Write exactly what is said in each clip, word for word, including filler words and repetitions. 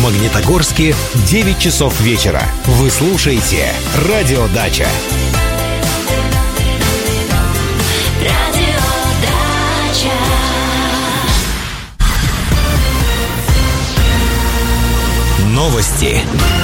Магнитогорске девять часов вечера. Вы слушаете «Радио Дача». Новости.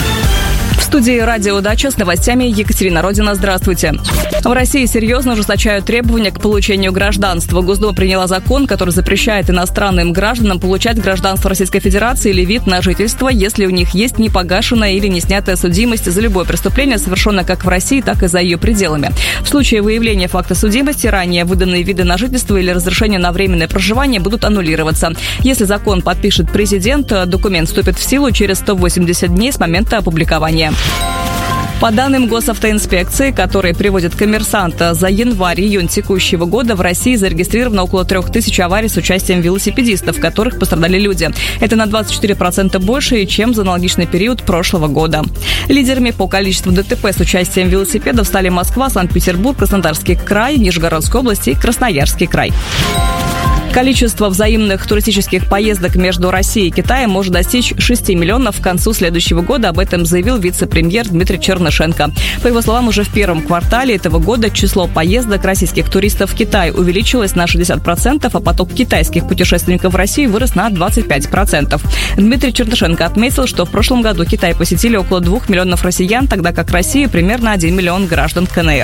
В студии «Радио Дача» с новостями Екатерина Родина. Здравствуйте. В России серьезно ужесточают требования к получению гражданства. Госдума приняла закон, который запрещает иностранным гражданам получать гражданство Российской Федерации или вид на жительство, если у них есть непогашенная или не снятая судимость за любое преступление, совершенное как в России, так и за ее пределами. В случае выявления факта судимости ранее выданные виды на жительство или разрешение на временное проживание будут аннулироваться. Если закон подпишет президент, документ вступит в силу через сто восемьдесят дней с момента опубликования. По данным госавтоинспекции, которые приводит «Коммерсант», за январь-июнь текущего года в России зарегистрировано около трех тысяч аварий с участием велосипедистов, в которых пострадали люди. Это на двадцать четыре процента больше, чем за аналогичный период прошлого года. Лидерами по количеству ДТП с участием велосипедов стали Москва, Санкт-Петербург, Краснодарский край, Нижегородская область и Красноярский край. Количество взаимных туристических поездок между Россией и Китаем может достичь шести миллионов к концу следующего года. Об этом заявил вице-премьер Дмитрий Чернышенко. По его словам, уже в первом квартале этого года число поездок российских туристов в Китай увеличилось на шестьдесят процентов, а поток китайских путешественников в Россию вырос на двадцать пять процентов. Дмитрий Чернышенко отметил, что в прошлом году Китай посетили около двух миллионов россиян, тогда как Россия примерно один миллион граждан КНР.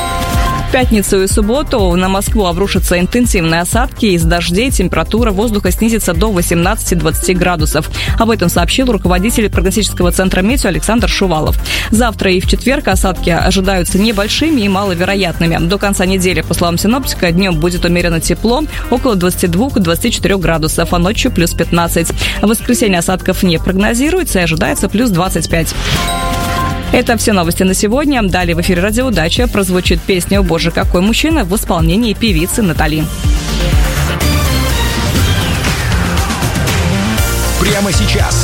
В пятницу и субботу на Москву обрушатся интенсивные осадки. Из дождей температура воздуха снизится до восемнадцати-двадцати градусов. Об этом сообщил руководитель прогностического центра метео Александр Шувалов. Завтра и в четверг осадки ожидаются небольшими и маловероятными. До конца недели, по словам синоптика, днем будет умеренно тепло, около двадцати двух - двадцати четырёх градусов, а ночью плюс пятнадцать. В воскресенье осадков не прогнозируется и ожидается плюс двадцать пять. Это все новости на сегодня. Далее в эфире «Радио Дача» прозвучит песня «О боже, какой мужчина» в исполнении певицы Натали. Прямо сейчас